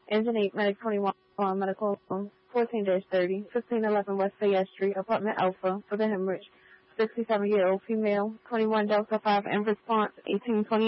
Engine 8, Medic 21, Medical 14-30, 1511 West Fayette Street, Apartment Alpha, for the hemorrhage. 67-year-old female, 21 Delta 5, in response, 1820.